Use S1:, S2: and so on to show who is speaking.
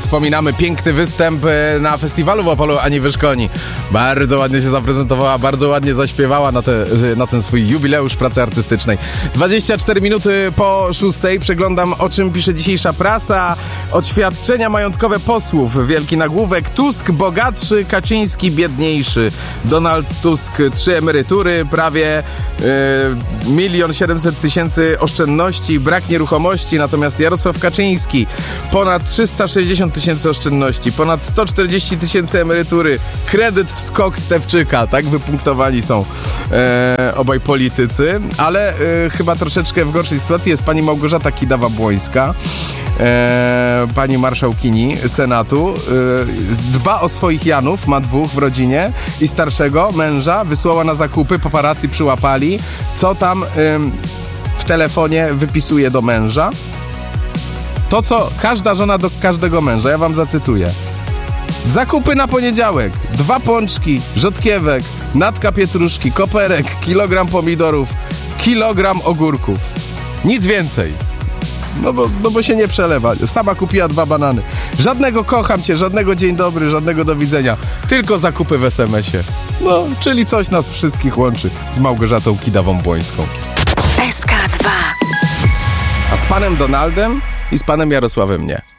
S1: wspominamy piękny występ na festiwalu w Opolu Ani Wyszkoni. Bardzo ładnie się zaprezentowała, bardzo ładnie zaśpiewała na ten swój jubileusz pracy artystycznej. 24 minuty po 6 przeglądam, o czym pisze dzisiejsza prasa. Oświadczenia majątkowe posłów. Wielki nagłówek. Tusk bogatszy, Kaczyński biedniejszy. Donald Tusk 3 emerytury, prawie 1 700 000 oszczędności, brak nieruchomości, natomiast Jarosław Kaczyński ponad 360 000 oszczędności, ponad 140 000 emerytury, kredyt w skok Stefczyka, tak wypunktowani są obaj politycy, ale chyba troszeczkę w gorszej sytuacji jest pani Małgorzata Kidawa-Błońska, pani marszałkini Senatu, dba o swoich Janów, ma 2 w rodzinie i starszego męża wysłała na zakupy, paparazzi przyłapali, co tam w telefonie wypisuje do męża. To, co każda żona do każdego męża, ja wam zacytuję. Zakupy na poniedziałek, 2 pączki, rzodkiewek, natka pietruszki, koperek, kilogram pomidorów, kilogram ogórków. Nic więcej. No bo się nie przelewa. Sama kupiła 2 banany. Żadnego kocham cię, żadnego dzień dobry, żadnego do widzenia. Tylko zakupy w SMS-ie. No, czyli coś nas wszystkich łączy z Małgorzatą Kidawą-Błońską.
S2: SK2.
S1: A z panem Donaldem i z panem Jarosławem nie.